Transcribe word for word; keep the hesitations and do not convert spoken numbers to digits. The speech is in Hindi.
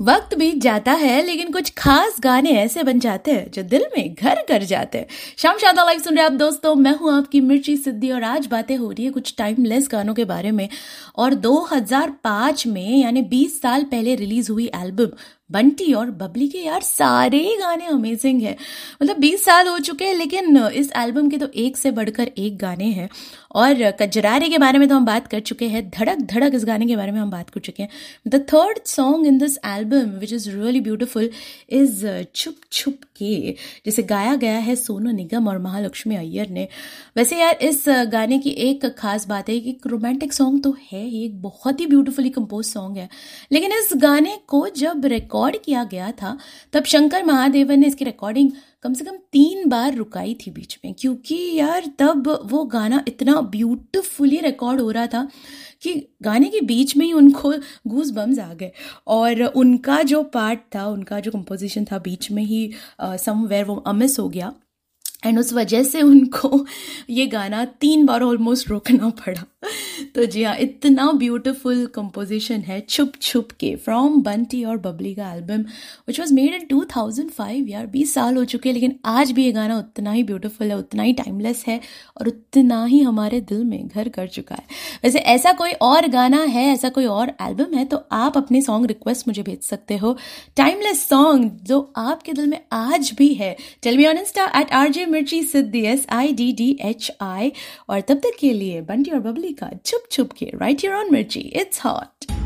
वक्त बीत जाता है लेकिन कुछ खास गाने ऐसे बन जाते हैं जो दिल में घर कर जाते हैं। शाम शादा लाइव सुन रहे आप दोस्तों, मैं हूं आपकी मिर्ची सिद्धि और आज बातें हो रही है कुछ टाइमलेस गानों के बारे में। और दो हज़ार पाँच में यानी बीस साल पहले रिलीज हुई एल्बम बंटी और बबली के यार सारे गाने अमेजिंग है। मतलब बीस साल हो चुके हैं लेकिन इस एल्बम के तो एक से बढ़कर एक गाने हैं। और कजरारे के बारे में तो हम बात कर चुके हैं, धड़क धड़क इस गाने के बारे में हम बात कर चुके हैं। The third song in this album which is really beautiful is छुप छुप के, जिसे गाया गया है सोनू निगम और महालक्ष्मी अय्यर ने। वैसे यार इस गाने की एक खास बात है कि रोमांटिक सॉन्ग तो है, ये एक बहुत ही ब्यूटिफुली कंपोज सॉन्ग है, लेकिन इस गाने को जब रिकॉर्ड किया गया था तब शंकर महादेवन ने इसकी रिकॉर्डिंग कम से कम तीन बार रुकाई थी बीच में, क्योंकि यार तब वो गाना इतना ब्यूटीफुली रिकॉर्ड हो रहा था कि गाने के बीच में ही उनको गूज बम्स आ गए और उनका जो पार्ट था, उनका जो कंपोजिशन था बीच में ही समवेयर वो अमिस हो गया एंड उस वजह से उनको ये गाना तीन बार ऑलमोस्ट रोकना पड़ा। तो जी हाँ, इतना ब्यूटीफुल कंपोजिशन है छुप छुप के फ्रॉम बंटी और बबली का album which was made in two thousand five. यार बीस साल हो चुके हैं लेकिन आज भी ये गाना उतना ही ब्यूटीफुल है, उतना ही टाइमलेस है और उतना ही हमारे दिल में घर कर चुका है। वैसे ऐसा कोई और गाना है, ऐसा कोई और एल्बम है तो आप अपने सॉन्ग रिक्वेस्ट मुझे भेज सकते हो, टाइमलेस सॉन्ग जो आपके दिल में आज भी है। Tell me on Insta eight RJ मिर्ची सिद्धि, S I D D H I. और तब तक के लिए बंटी और बबली का छुप छुप के राइट हियर ऑन मिर्ची, इट्स हॉट।